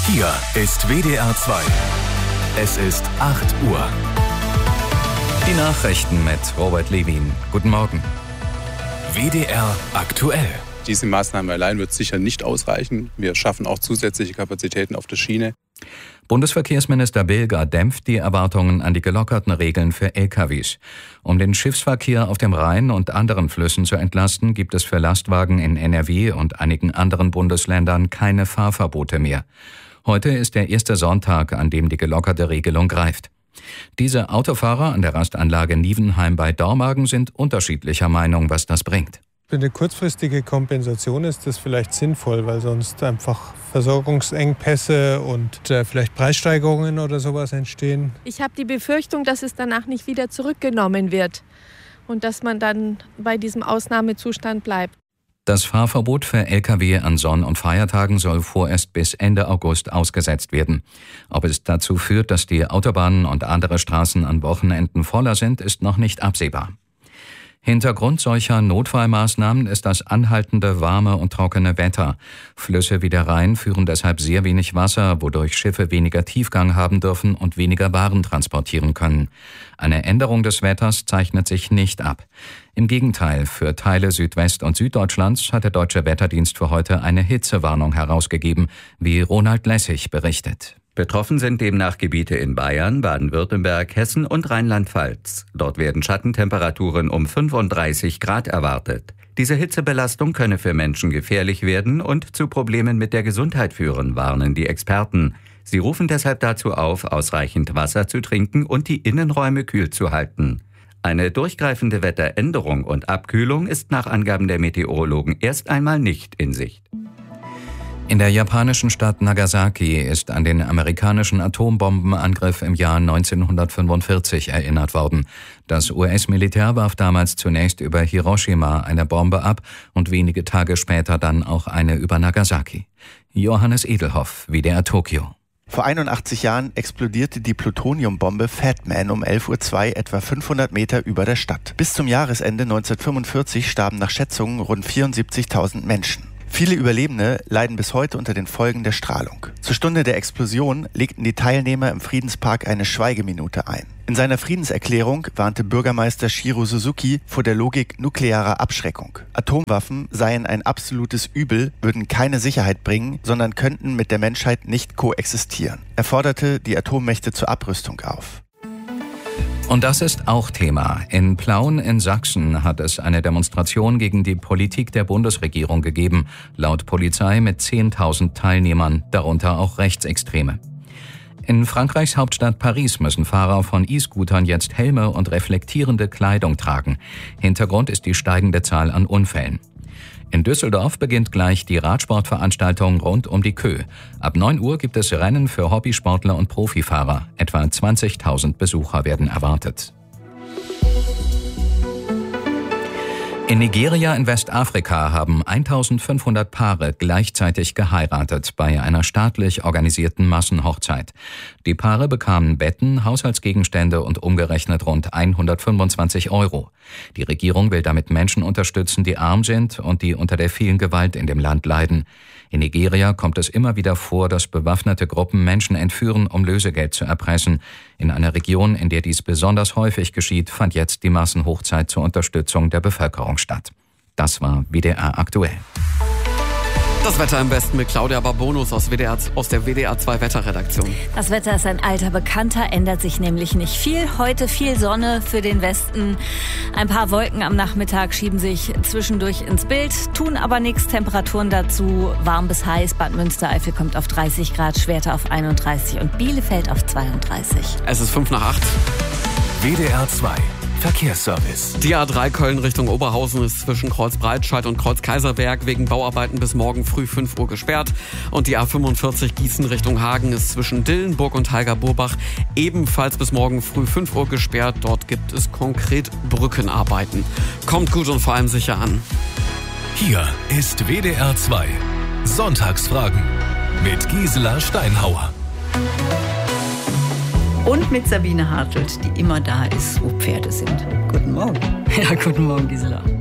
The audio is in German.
Hier ist WDR 2. Es ist 8 Uhr. Die Nachrichten mit Robert Levin. Guten Morgen. WDR aktuell. Diese Maßnahme allein wird sicher nicht ausreichen. Wir schaffen auch zusätzliche Kapazitäten auf der Schiene. Bundesverkehrsminister Bilger dämpft die Erwartungen an die gelockerten Regeln für LKWs. Um den Schiffsverkehr auf dem Rhein und anderen Flüssen zu entlasten, gibt es für Lastwagen in NRW und einigen anderen Bundesländern keine Fahrverbote mehr. Heute ist der erste Sonntag, an dem die gelockerte Regelung greift. Diese Autofahrer an der Rastanlage Nievenheim bei Dormagen sind unterschiedlicher Meinung, was das bringt. Für eine kurzfristige Kompensation ist das vielleicht sinnvoll, weil sonst einfach Versorgungsengpässe und vielleicht Preissteigerungen oder sowas entstehen. Ich habe die Befürchtung, dass es danach nicht wieder zurückgenommen wird und dass man dann bei diesem Ausnahmezustand bleibt. Das Fahrverbot für Lkw an Sonn- und Feiertagen soll vorerst bis Ende August ausgesetzt werden. Ob es dazu führt, dass die Autobahnen und andere Straßen an Wochenenden voller sind, ist noch nicht absehbar. Hintergrund solcher Notfallmaßnahmen ist das anhaltende warme und trockene Wetter. Flüsse wie der Rhein führen deshalb sehr wenig Wasser, wodurch Schiffe weniger Tiefgang haben dürfen und weniger Waren transportieren können. Eine Änderung des Wetters zeichnet sich nicht ab. Im Gegenteil, für Teile Südwest- und Süddeutschlands hat der Deutsche Wetterdienst für heute eine Hitzewarnung herausgegeben, wie Ronald Lessig berichtet. Betroffen sind demnach Gebiete in Bayern, Baden-Württemberg, Hessen und Rheinland-Pfalz. Dort werden Schattentemperaturen um 35 Grad erwartet. Diese Hitzebelastung könne für Menschen gefährlich werden und zu Problemen mit der Gesundheit führen, warnen die Experten. Sie rufen deshalb dazu auf, ausreichend Wasser zu trinken und die Innenräume kühl zu halten. Eine durchgreifende Wetteränderung und Abkühlung ist nach Angaben der Meteorologen erst einmal nicht in Sicht. In der japanischen Stadt Nagasaki ist an den amerikanischen Atombombenangriff im Jahr 1945 erinnert worden. Das US-Militär warf damals zunächst über Hiroshima eine Bombe ab und wenige Tage später dann auch eine über Nagasaki. Johannes Edelhoff, WDR Tokio. Vor 81 Jahren explodierte die Plutoniumbombe Fat Man um 11:02 Uhr etwa 500 Meter über der Stadt. Bis zum Jahresende 1945 starben nach Schätzungen rund 74.000 Menschen. Viele Überlebende leiden bis heute unter den Folgen der Strahlung. Zur Stunde der Explosion legten die Teilnehmer im Friedenspark eine Schweigeminute ein. In seiner Friedenserklärung warnte Bürgermeister Shiro Suzuki vor der Logik nuklearer Abschreckung. Atomwaffen seien ein absolutes Übel, würden keine Sicherheit bringen, sondern könnten mit der Menschheit nicht koexistieren. Er forderte die Atommächte zur Abrüstung auf. Und das ist auch Thema. In Plauen in Sachsen hat es eine Demonstration gegen die Politik der Bundesregierung gegeben, laut Polizei mit 10.000 Teilnehmern, darunter auch Rechtsextreme. In Frankreichs Hauptstadt Paris müssen Fahrer von E-Scootern jetzt Helme und reflektierende Kleidung tragen. Hintergrund ist die steigende Zahl an Unfällen. In Düsseldorf beginnt gleich die Radsportveranstaltung rund um die Kö. Ab 9 Uhr gibt es Rennen für Hobbysportler und Profifahrer. Etwa 20.000 Besucher werden erwartet. In Nigeria in Westafrika haben 1.500 Paare gleichzeitig geheiratet bei einer staatlich organisierten Massenhochzeit. Die Paare bekamen Betten, Haushaltsgegenstände und umgerechnet rund 125 €. Die Regierung will damit Menschen unterstützen, die arm sind und die unter der vielen Gewalt in dem Land leiden. In Nigeria kommt es immer wieder vor, dass bewaffnete Gruppen Menschen entführen, um Lösegeld zu erpressen. In einer Region, in der dies besonders häufig geschieht, fand jetzt die Massenhochzeit zur Unterstützung der Bevölkerung statt. Das war WDR aktuell. Das Wetter im Westen mit Claudia Barbonus aus der WDR 2 Wetterredaktion. Das Wetter ist ein alter Bekannter, ändert sich nämlich nicht viel. Heute viel Sonne für den Westen. Ein paar Wolken am Nachmittag schieben sich zwischendurch ins Bild, tun aber nichts. Temperaturen dazu warm bis heiß. Bad Münstereifel kommt auf 30 Grad, Schwerte auf 31 und Bielefeld auf 32. Es ist 7:05. WDR 2 Verkehrsservice. Die A3 Köln Richtung Oberhausen ist zwischen Kreuz Breitscheid und Kreuz Kaiserberg wegen Bauarbeiten bis morgen früh 5 Uhr gesperrt. Und die A45 Gießen Richtung Hagen ist zwischen Dillenburg und Heiger-Burbach ebenfalls bis morgen früh 5 Uhr gesperrt. Dort gibt es konkret Brückenarbeiten. Kommt gut und vor allem sicher an. Hier ist WDR 2 Sonntagsfragen mit Gisela Steinhauer. Und mit Sabine Hartelt, die immer da ist, wo Pferde sind. Guten Morgen. Ja, guten Morgen, Gisela.